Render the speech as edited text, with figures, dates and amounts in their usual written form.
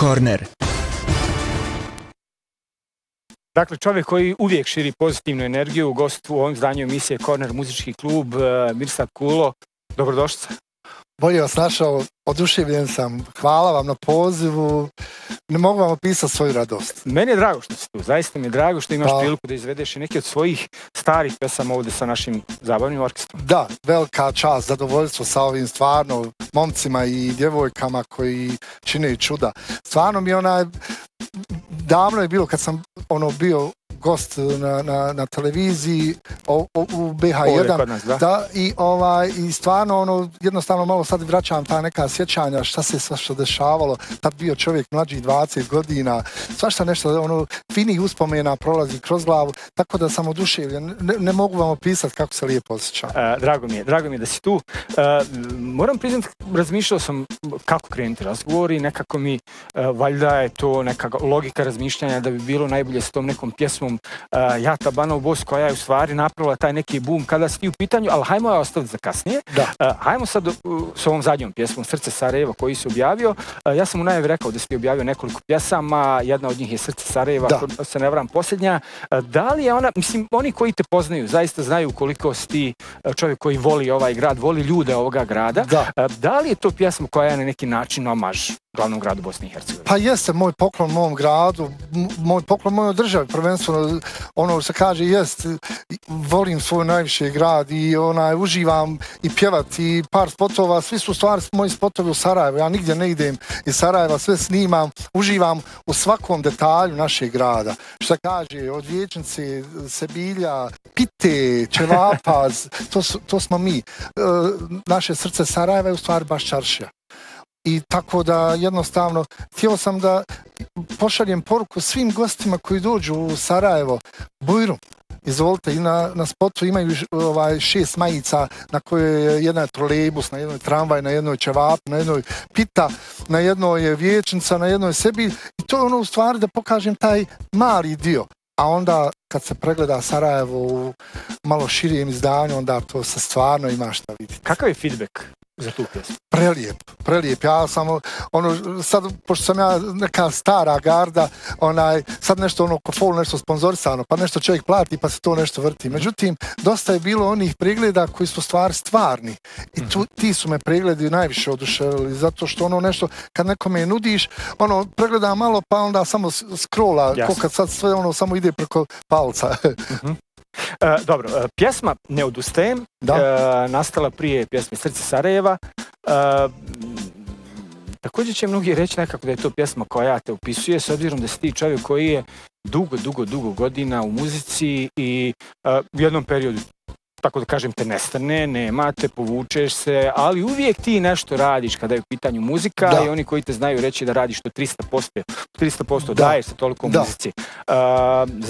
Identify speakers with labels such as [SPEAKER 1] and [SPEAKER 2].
[SPEAKER 1] Korner.
[SPEAKER 2] Dakle, čovjek koji uvijek širi pozitivnu energiju, gost u ovom izdanju emisije Korner muzički klub, Mirsad Kulo. Dobrodošli.
[SPEAKER 3] Bolje vas našao, oduševljen sam. Hvala vam na pozivu. Ne mogu vam opisati svoju radost.
[SPEAKER 2] Meni je drago što si tu. Zaista mi je drago što imaš priliku da izvedeš i neke od svojih starih pesama ovdje sa našim zabavnim orkestrom.
[SPEAKER 3] Da, velika čast, zadovoljstvo sa ovim stvarno momcima i djevojkama koji čine čuda. Stvarno mi davno je bilo kad sam bio gost na televiziji u BH1 i stvarno jednostavno malo sad vraćam ta neka sjećanja šta se svašta dešavalo, tad bio čovjek mlađi 20 godina, svašta nešto finih uspomena prolazi kroz glavu, tako da sam oduševljen, ne mogu vam opisati kako se lijepo osjećam.
[SPEAKER 2] Drago mi je da si tu. Moram priznati, razmišljao sam kako krenuti razgovor i nekako mi valjda je to neka logika razmišljanja da bi bilo najbolje s tom nekom pjesmom Jata Banov Bos koja je u stvari napravila taj neki boom kada si ti u pitanju, ali hajmo je ostaviti za kasnije. Hajmo sad s ovom zadnjom pjesmom Srce Sarajeva koji si objavio. Ja sam u najavi rekao da si ti objavio nekoliko pjesama, jedna od njih je Srce Sarajeva, ako se ne varam posljednja. Da li je ona, mislim, oni koji te poznaju zaista znaju koliko si ti čovjek koji voli ovaj grad, voli ljude ovoga grada. Da li je to pjesma koja je na neki način omaž glavnom gradu Bosne i Hercegovine?
[SPEAKER 3] Pa jeste moj poklon mom gradu, moj poklon mojoj državi, prvenstveno ono se kaže jest, volim svoj najviše grad i uživam i pjevati i par spotova, svi su stvari moji spotovi u Sarajevu, ja nigdje ne idem iz Sarajeva, sve snimam, uživam u svakom detalju našeg grada. Šta kaže, od Vijećnice, Sebilja, Pite, Čevapa, to smo mi. Naše srce Sarajeva je u stvari baš čaršija. I tako da jednostavno htio sam da pošaljem poruku svim gostima koji dođu u Sarajevo, Bujrum. Izvolite, i na spotu imaju 6 majica na kojoj je jedna trolejbus, na jednoj tramvaj, na jednoj Čevap, na jednoj Pita, na jednoj je Vijećnica, na jednoj Sebilj. I to je u stvari da pokažem taj mali dio. A onda kad se pregleda Sarajevo u malo širijem izdanju, onda to se stvarno ima šta vidjeti.
[SPEAKER 2] Kakav je feedback za tu pjesmu?
[SPEAKER 3] Prelijep. Ja sam, sad, pošto sam ja neka stara garda, sad nešto ko fol, nešto sponzorisano, pa nešto čovjek plati, pa se to nešto vrti. Međutim, dosta je bilo onih pregleda koji su stvarni. I ti su me pregledi najviše oduševili, zato što nešto, kad nekome nudiš, pregleda malo, pa onda samo scrolla, ko kad sad sve samo ide preko palca.
[SPEAKER 2] Dobro, pjesma Ne odustajem, nastala prije pjesme Srce Sarajeva. Također će mnogi reći nekako da je to pjesma koja te opisuje, s obzirom da si ti čovjek koji je dugo godina u muzici i u jednom periodu, tako da kažem, te nestane, nema, te povučeš se, ali uvijek ti nešto radiš kada je u pitanju muzika i oni koji te znaju reći da radiš to 300%, daješ se toliko u muzici.